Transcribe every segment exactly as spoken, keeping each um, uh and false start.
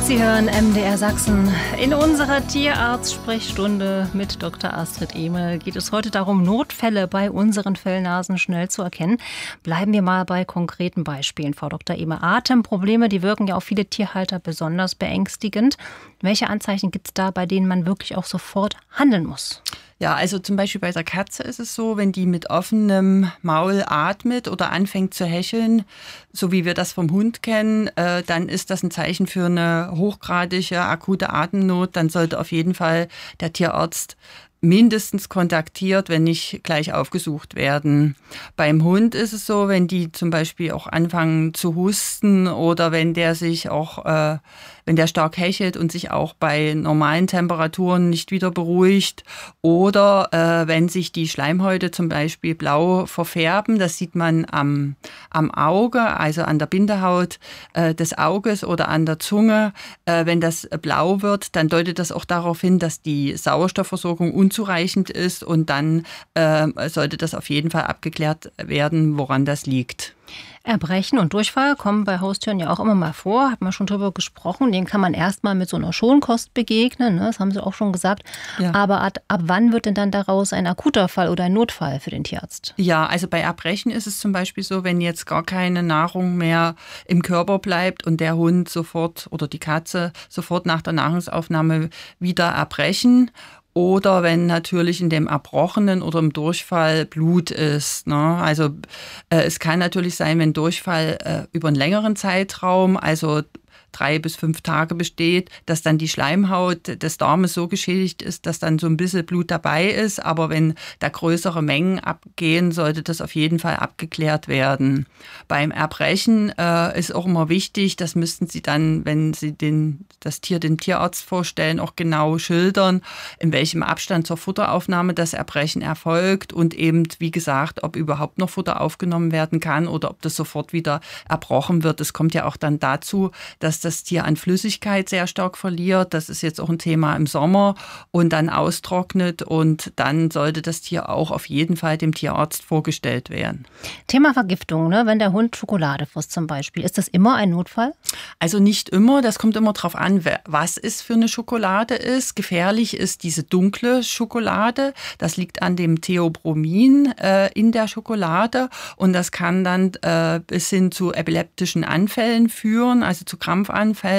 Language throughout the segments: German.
Sie hören M D R Sachsen. In unserer Tierarzt-Sprechstunde mit Doktor Astrid Ehme geht es heute darum, Notfälle bei unseren Fellnasen schnell zu erkennen. Bleiben wir mal bei konkreten Beispielen, Frau Doktor Ehme. Atemprobleme, die wirken ja auf viele Tierhalter besonders beängstigend. Welche Anzeichen gibt es da, bei denen man wirklich auch sofort handeln muss? Ja, also zum Beispiel bei der Katze ist es so, wenn die mit offenem Maul atmet oder anfängt zu hecheln, so wie wir das vom Hund kennen, äh, dann ist das ein Zeichen für eine hochgradige akute Atemnot. Dann sollte auf jeden Fall der Tierarzt mindestens kontaktiert, wenn nicht gleich aufgesucht werden. Beim Hund ist es so, wenn die zum Beispiel auch anfangen zu husten oder wenn der sich auch, äh, wenn der stark hechelt und sich auch bei normalen Temperaturen nicht wieder beruhigt oder äh, wenn sich die Schleimhäute zum Beispiel blau verfärben, das sieht man am, am Auge, also an der Bindehaut äh, des Auges oder an der Zunge. Äh, wenn das blau wird, dann deutet das auch darauf hin, dass die Sauerstoffversorgung unzureichend ist und dann äh, sollte das auf jeden Fall abgeklärt werden, woran das liegt. Erbrechen und Durchfall kommen bei Haustieren ja auch immer mal vor, hat man schon drüber gesprochen. Den kann man erstmal mit so einer Schonkost begegnen, ne? Das haben Sie auch schon gesagt. Ja. Aber ab, ab wann wird denn dann daraus ein akuter Fall oder ein Notfall für den Tierarzt? Ja, also bei Erbrechen ist es zum Beispiel so, wenn jetzt gar keine Nahrung mehr im Körper bleibt und der Hund sofort oder die Katze sofort nach der Nahrungsaufnahme wieder erbrechen. Oder wenn natürlich in dem Erbrochenen oder im Durchfall Blut ist. Ne? Also äh, es kann natürlich sein, wenn Durchfall äh, über einen längeren Zeitraum, also drei bis fünf Tage besteht, dass dann die Schleimhaut des Darmes so geschädigt ist, dass dann so ein bisschen Blut dabei ist. Aber wenn da größere Mengen abgehen, sollte das auf jeden Fall abgeklärt werden. Beim Erbrechen äh, ist auch immer wichtig, das müssten Sie dann, wenn Sie den, das Tier dem Tierarzt vorstellen, auch genau schildern, in welchem Abstand zur Futteraufnahme das Erbrechen erfolgt und eben, wie gesagt, ob überhaupt noch Futter aufgenommen werden kann oder ob das sofort wieder erbrochen wird. Es kommt ja auch dann dazu, dass das Tier an Flüssigkeit sehr stark verliert. Das ist jetzt auch ein Thema im Sommer und dann austrocknet und dann sollte das Tier auch auf jeden Fall dem Tierarzt vorgestellt werden. Thema Vergiftung, ne? Wenn der Hund Schokolade frisst zum Beispiel, ist das immer ein Notfall? Also nicht immer, das kommt immer darauf an, was es für eine Schokolade ist. Gefährlich ist diese dunkle Schokolade, das liegt an dem Theobromin äh, in der Schokolade und das kann dann äh, bis hin zu epileptischen Anfällen führen, also zu Krampfanfällen.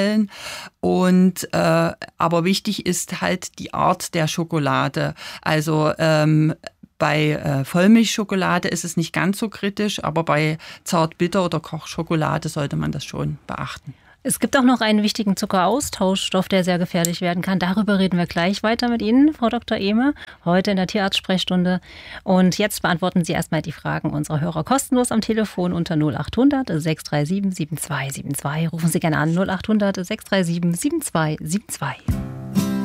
Und äh, aber wichtig ist halt die Art der Schokolade. Also ähm, bei äh, Vollmilchschokolade ist es nicht ganz so kritisch, aber bei Zartbitter oder Kochschokolade sollte man das schon beachten. Es gibt auch noch einen wichtigen Zuckeraustauschstoff, der sehr gefährlich werden kann. Darüber reden wir gleich weiter mit Ihnen, Frau Doktor Ehme, heute in der Tierarzt-Sprechstunde. Und jetzt beantworten Sie erstmal die Fragen unserer Hörer kostenlos am Telefon unter null acht hundert sechs drei sieben sieben zwei sieben zwei. Rufen Sie gerne an null acht hundert sechs drei sieben sieben zwei sieben zwei.